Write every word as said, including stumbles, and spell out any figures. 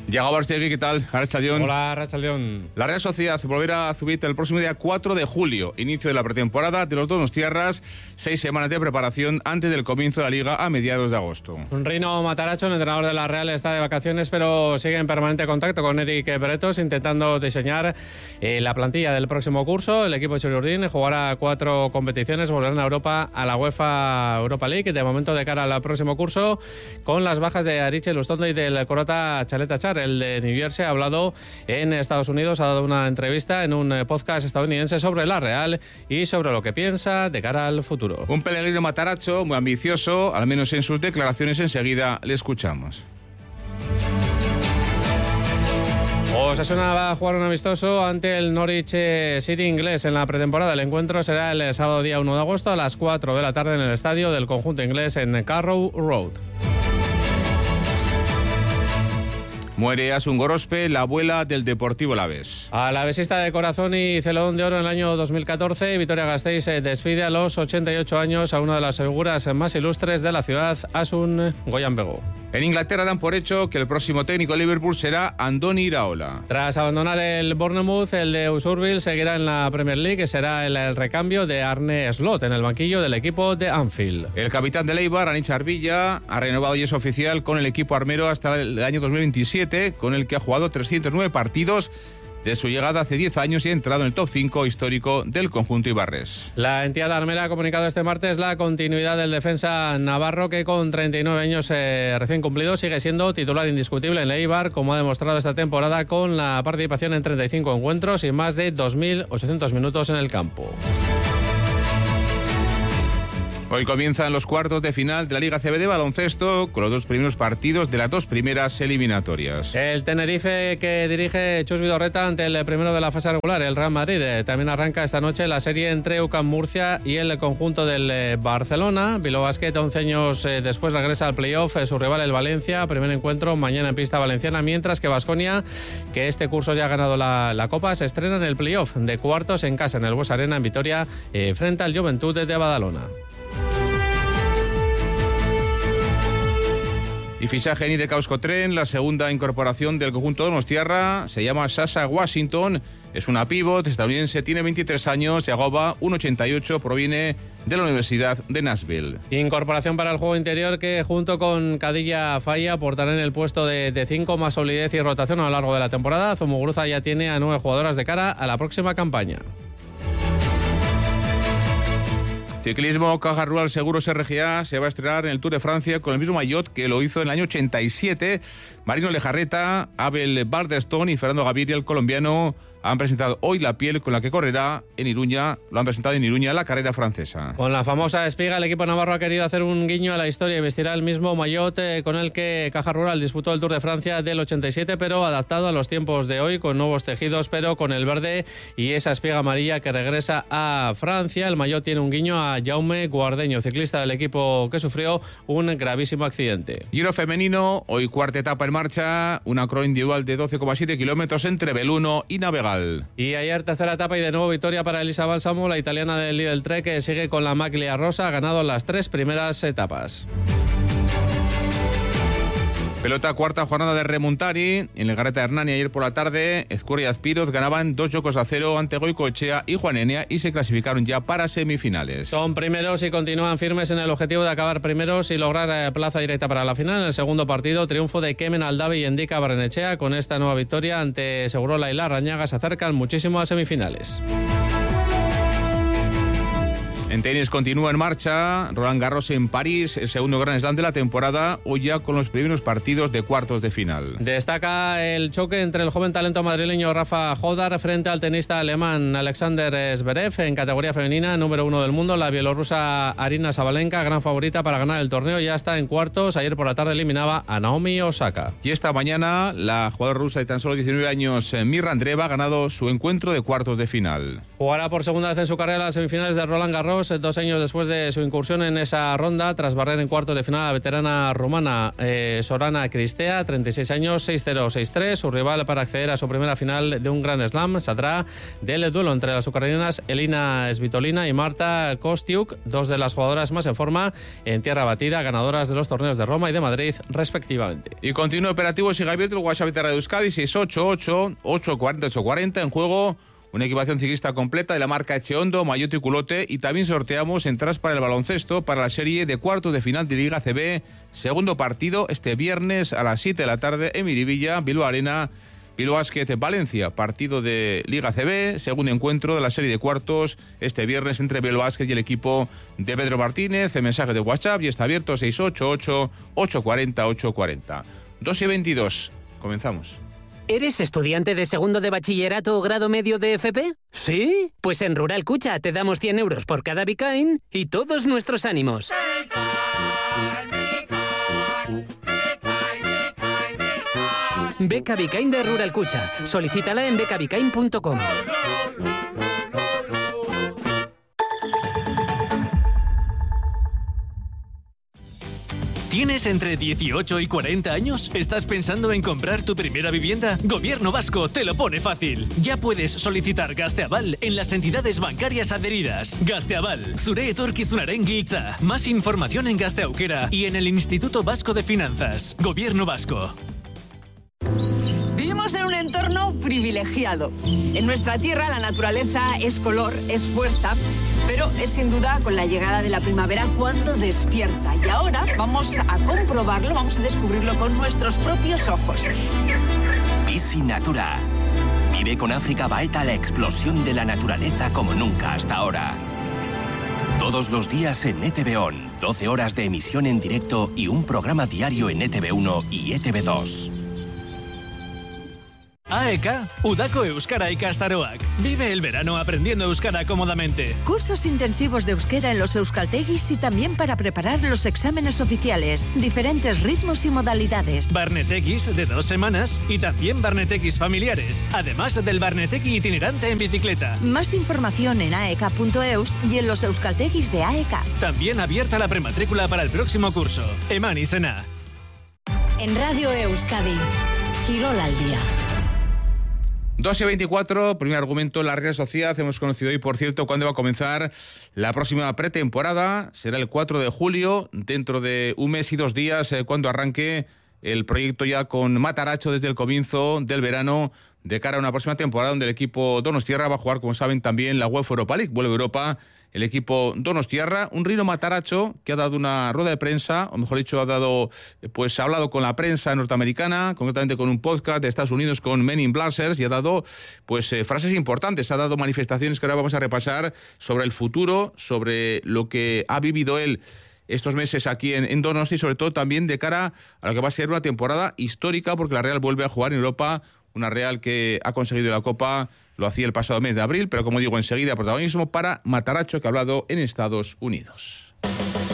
Yago Abarastegui, ¿qué tal? Arrachaldeón. Hola, Arrachaldeón. La Real Sociedad volverá a Zubita el próximo día cuatro de julio, inicio de la pretemporada de los donostiarras, seis semanas de preparación antes del comienzo de la Liga a mediados de agosto. Rino Mataracho, el entrenador de la Real, está de vacaciones, pero sigue en permanente contacto con Eric Bretos, intentando diseñar eh, la plantilla del próximo curso. El equipo Churiurdin jugará cuatro competiciones, volverán a Europa, a la UEFA Europa League, de momento de cara al próximo curso, con las bajas de Ariche Lustondo y del Corota Chaleta Char. El de New Jersey ha hablado en Estados Unidos, ha dado una entrevista en un podcast estadounidense sobre la Real y sobre lo que piensa de cara al futuro. Un Pellegrino Mataracho muy ambicioso, al menos en sus declaraciones. Enseguida le escuchamos. Osasuna va a jugar un amistoso ante el Norwich City inglés en la pretemporada. El encuentro será el sábado día uno de agosto a las cuatro de la tarde en el estadio del conjunto inglés en Carrow Road. Muere Asun Gorospe, la abuela del Deportivo Alavés. Alavesista de corazón y celodón de oro en el año dos mil catorce, Vitoria-Gasteiz despide a los ochenta y ocho años a una de las figuras más ilustres de la ciudad, Asun Goyanbego. En Inglaterra dan por hecho que el próximo técnico de Liverpool será Andoni Iraola. Tras abandonar el Bournemouth, el de Usurbil seguirá en la Premier League, que será el, el recambio de Arne Slot en el banquillo del equipo de Anfield. El capitán de Eibar, Anicha Arvilla, ha renovado y es oficial con el equipo armero hasta el año dos mil veintisiete, con el que ha jugado trescientos nueve partidos de su llegada hace diez años y ha entrado en el top cinco histórico del conjunto ibarres. La entidad armera ha comunicado este martes la continuidad del defensa navarro, que con treinta y nueve años eh, recién cumplidos sigue siendo titular indiscutible en el Eibar, como ha demostrado esta temporada con la participación en treinta y cinco encuentros y más de dos mil ochocientos minutos en el campo. Hoy comienzan los cuartos de final de la Liga C B de baloncesto con los dos primeros partidos de las dos primeras eliminatorias. El Tenerife, que dirige Chus Vidorreta, ante el primero de la fase regular, el Real Madrid. También arranca esta noche la serie entre U C A M Murcia y el conjunto del Barcelona. Bilbao Basket, once años después, regresa al playoff. Su rival, el Valencia, primer encuentro mañana en pista valenciana, mientras que Baskonia, que este curso ya ha ganado la, la Copa, se estrena en el playoff de cuartos en casa en el Bues Arena en Vitoria, eh, frente al Joventut de Badalona. Y fichaje en I D K Euskotren, la segunda incorporación del conjunto donostiarra, se llama Sasha Washington, es una pívot estadounidense, tiene veintitrés años, Yagoba, uno ochenta y ocho, proviene de la Universidad de Nashville. Incorporación para el juego interior que junto con Cadilla Falla aportarán el puesto de cinco, más solidez y rotación a lo largo de la temporada. Zumuguruza ya tiene a nueve jugadoras de cara a la próxima campaña. Ciclismo, Caja Rural Seguros R G A se va a estrenar en el Tour de Francia con el mismo maillot que lo hizo en el año ochenta y siete. Marino Lejarreta, Abel Bardestone y Fernando Gaviria, el colombiano, han presentado hoy la piel con la que correrá en Iruña, lo han presentado en Iruña, la carrera francesa. Con la famosa espiga, el equipo navarro ha querido hacer un guiño a la historia y vestirá el mismo maillot eh, con el que Caja Rural disputó el Tour de Francia del ochenta y siete, pero adaptado a los tiempos de hoy, con nuevos tejidos, pero con el verde y esa espiga amarilla que regresa a Francia. El maillot tiene un guiño a Jaume Guardeño, ciclista del equipo que sufrió un gravísimo accidente. Giro femenino, hoy cuarta etapa en marcha, una crono individual de doce coma siete kilómetros entre Belluno y Navegal. Y ayer tercera etapa y de nuevo victoria para Elisa Bálsamo, la italiana del Lidl Trek, que sigue con la maglia rosa, ha ganado las tres primeras etapas. Pelota, cuarta jornada de Remontari. En el Gareta Hernani ayer por la tarde, Ezcurra y Azpiroz ganaban dos yocos a cero ante Goicoechea y Juanenia y se clasificaron ya para semifinales. Son primeros y continúan firmes en el objetivo de acabar primeros y lograr plaza directa para la final. En el segundo partido, triunfo de Kemen Aldavi y Endika Barrenechea. Con esta nueva victoria ante Segurola y Larrañaga se acercan muchísimo a semifinales. En tenis continúa en marcha Roland Garros en París, el segundo Grand Slam de la temporada, hoy ya con los primeros partidos de cuartos de final. Destaca el choque entre el joven talento madrileño Rafa Jodar frente al tenista alemán Alexander Zverev en categoría femenina, número uno del mundo. La bielorrusa Arina Sabalenka, gran favorita para ganar el torneo, ya está en cuartos. Ayer por la tarde eliminaba a Naomi Osaka. Y esta mañana la jugadora rusa de tan solo diecinueve años, Mirra Andreeva, ha ganado su encuentro de cuartos de final. Jugará por segunda vez en su carrera las semifinales de Roland Garros años, dos años después de su incursión en esa ronda, tras barrer en cuartos de final a la veterana rumana eh, Sorana Cristea, treinta y seis años, seis cero seis tres. Su rival para acceder a su primera final de un Grand Slam saldrá del duelo entre las ucranianas Elina Svitolina y Marta Kostiuk, dos de las jugadoras más en forma en tierra batida, ganadoras de los torneos de Roma y de Madrid, respectivamente. Y continúa operativo, sigue abierto el WhatsApp de Euskadi, seis ocho ocho, ocho cuatro cero, ocho cuatro cero. En juego una equipación ciclista completa de la marca Echeondo, Mayotte y Culote, y también sorteamos entradas para el baloncesto para la serie de cuartos de final de Liga C B. Segundo partido este viernes a las siete de la tarde en Miribilla, Bilbao Arena, Bilbao Basket Valencia. Partido de Liga C B, segundo encuentro de la serie de cuartos este viernes entre Bilbao Basket y el equipo de Pedro Martínez. El mensaje de WhatsApp y está abierto, seis ocho ocho, ocho cuatro cero, ocho cuatro cero. dos y veintidós. Comenzamos. ¿Eres estudiante de segundo de bachillerato o grado medio de F P? ¿Sí? Pues en Rural Cucha te damos cien euros por cada Bicain y todos nuestros ánimos. Beca Bicain de Rural Cucha. Solicítala en beca bicain punto com. ¿Tienes entre dieciocho y cuarenta años? ¿Estás pensando en comprar tu primera vivienda? Gobierno Vasco te lo pone fácil. Ya puedes solicitar Gazteaval en las entidades bancarias adheridas. Gazteaval, zure etorkizunaren giltza. Más información en Gazteaukera y en el Instituto Vasco de Finanzas. Gobierno Vasco. Vivimos en un entorno privilegiado. En nuestra tierra la naturaleza es color, es fuerza, pero es sin duda con la llegada de la primavera cuando despierta. Y ahora vamos a comprobarlo, vamos a descubrirlo con nuestros propios ojos. Bizi Natura. Vive con África Baeta la explosión de la naturaleza como nunca hasta ahora. Todos los días en E T V O N, doce horas de emisión en directo y un programa diario en E T V uno y E T V dos. A E K, Udako Euskara ikastaroak. Vive el verano aprendiendo euskara cómodamente. Cursos intensivos de euskera en los euskaltegis y también para preparar los exámenes oficiales. Diferentes ritmos y modalidades. Barnetekis de dos semanas y también barnetekis familiares. Además del barneteki itinerante en bicicleta. Más información en a e k punto eus y en los euskaltegis de A E K. También abierta la prematrícula para el próximo curso. Eman izena. En Radio Euskadi, Quirol al día. dos y veinticuatro, primer argumento, la Real Sociedad. Hemos conocido hoy, por cierto, cuándo va a comenzar la próxima pretemporada. Será el cuatro de julio, dentro de un mes y dos días, eh, cuando arranque el proyecto ya con Mataracho desde el comienzo del verano, de cara a una próxima temporada donde el equipo donostiarra va a jugar, como saben, también la UEFA Europa League. Vuelve a Europa el equipo donostiarra, un Rino Mataracho que ha dado una rueda de prensa, o mejor dicho, ha dado, pues ha hablado con la prensa norteamericana, concretamente con un podcast de Estados Unidos con Men in Blazers, y ha dado pues eh, frases importantes, ha dado manifestaciones que ahora vamos a repasar sobre el futuro, sobre lo que ha vivido él estos meses aquí en, en Donosti, y sobre todo también de cara a lo que va a ser una temporada histórica, porque la Real vuelve a jugar en Europa, una Real que ha conseguido la Copa, lo hacía el pasado mes de abril, pero como digo, enseguida protagonismo para Mataracho, que ha hablado en Estados Unidos.